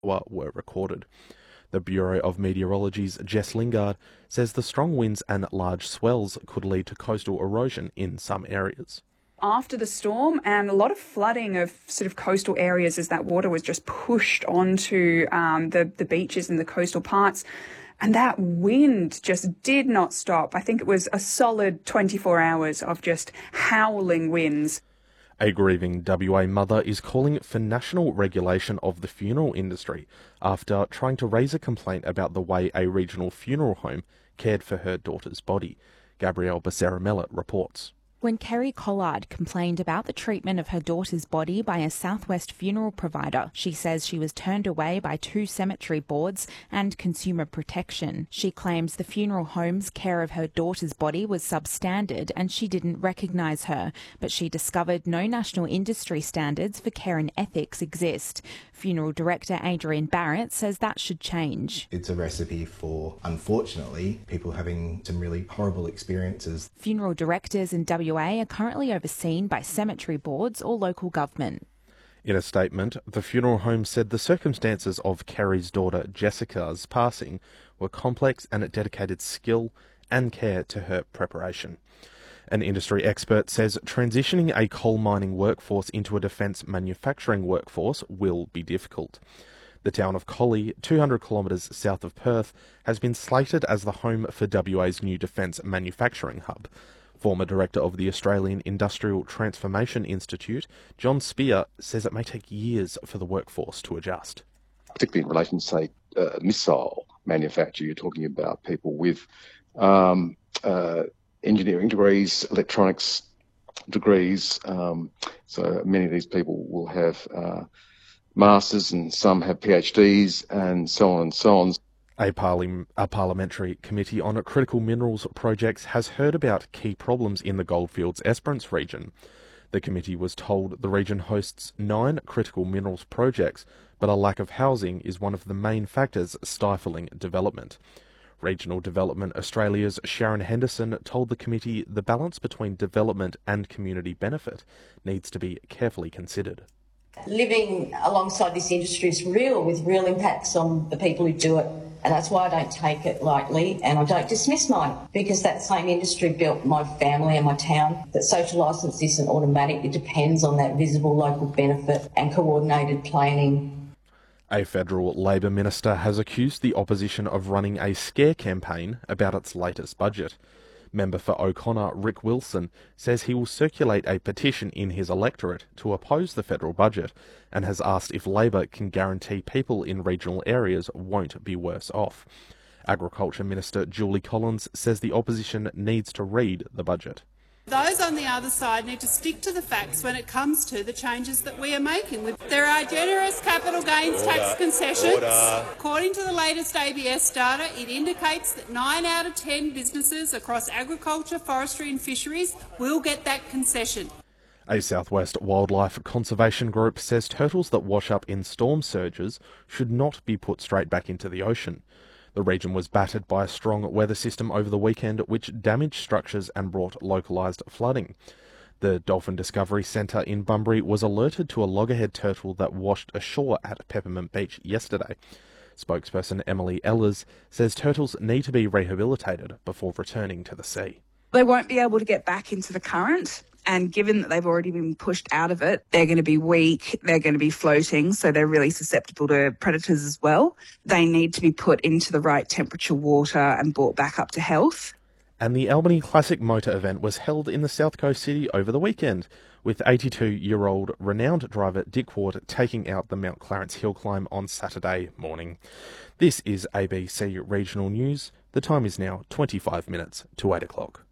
were recorded. The Bureau of Meteorology's Jess Lingard says the strong winds and large swells could lead to coastal erosion in some areas. After the storm, and a lot of flooding of sort of coastal areas as that water was just pushed onto the beaches and the coastal parts. And that wind just did not stop. I think it was a solid 24 hours of just howling winds. A grieving WA mother is calling for national regulation of the funeral industry after trying to raise a complaint about the way a regional funeral home cared for her daughter's body. Gabrielle Becerra-Mellett reports. When Kerry Collard complained about the treatment of her daughter's body by a Southwest funeral provider, she says she was turned away by 2 cemetery boards and Consumer Protection. She claims the funeral home's care of her daughter's body was substandard and she didn't recognise her, but she discovered no national industry standards for care and ethics exist. Funeral director Adrian Barrett says that should change. It's a recipe for, unfortunately, people having some really horrible experiences. Funeral directors in WA are currently overseen by cemetery boards or local government. In a statement, the funeral home said the circumstances of Kerry's daughter Jessica's passing were complex and it dedicated skill and care to her preparation. An industry expert says transitioning a coal mining workforce into a defence manufacturing workforce will be difficult. The town of Collie, 200 kilometres south of Perth, has been slated as the home for WA's new defence manufacturing hub. Former director of the Australian Industrial Transformation Institute, John Spear, says it may take years for the workforce to adjust. Particularly in relation to, say, missile manufacture, you're talking about people with engineering degrees, electronics degrees. So many of these people will have masters and some have PhDs and so on and so on. A parliamentary committee on critical minerals projects has heard about key problems in the Goldfields Esperance region. The committee was told the region hosts 9 critical minerals projects, but a lack of housing is one of the main factors stifling development. Regional Development Australia's Sharon Henderson told the committee the balance between development and community benefit needs to be carefully considered. Living alongside this industry is real, with real impacts on the people who do it. And that's why I don't take it lightly and I don't dismiss mine, because that same industry built my family and my town. That social licence isn't automatic. It depends on that visible local benefit and coordinated planning. A federal Labor minister has accused the opposition of running a scare campaign about its latest budget. Member for O'Connor, Rick Wilson, says he will circulate a petition in his electorate to oppose the federal budget and has asked if Labor can guarantee people in regional areas won't be worse off. Agriculture Minister Julie Collins says the opposition needs to read the budget. Those on the other side need to stick to the facts when it comes to the changes that we are making. There are generous capital gains tax concessions. According to the latest ABS data, it indicates that 9 out of 10 businesses across agriculture, forestry and fisheries will get that concession. A Southwest Wildlife Conservation Group says turtles that wash up in storm surges should not be put straight back into the ocean. The region was battered by a strong weather system over the weekend, which damaged structures and brought localised flooding. The Dolphin Discovery Centre in Bunbury was alerted to a loggerhead turtle that washed ashore at Peppermint Beach yesterday. Spokesperson Emily Ehlers says turtles need to be rehabilitated before returning to the sea. They won't be able to get back into the current. And given that they've already been pushed out of it, they're going to be weak, they're going to be floating, so they're really susceptible to predators as well. They need to be put into the right temperature water and brought back up to health. And the Albany Classic Motor event was held in the South Coast city over the weekend, with 82-year-old renowned driver Dick Ward taking out the Mount Clarence Hill climb on Saturday morning. This is ABC Regional News. The time is now 25 minutes to 8 o'clock.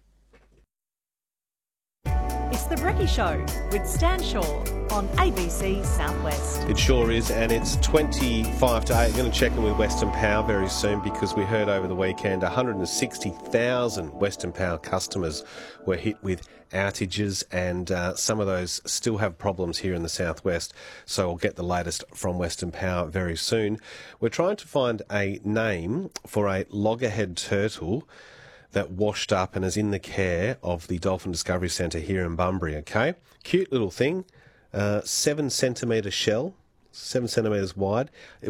It's The Brekkie Show with Stan Shaw on ABC Southwest. It sure is, and it's 25 to 8. I'm going to check in with Western Power very soon because we heard over the weekend 160,000 Western Power customers were hit with outages, and some of those still have problems here in the southwest, so we'll get the latest from Western Power very soon. We're trying to find a name for a loggerhead turtle that washed up and is in the care of the Dolphin Discovery Centre here in Bunbury, okay? Cute little thing, 7 centimetre shell, 7 centimetres wide.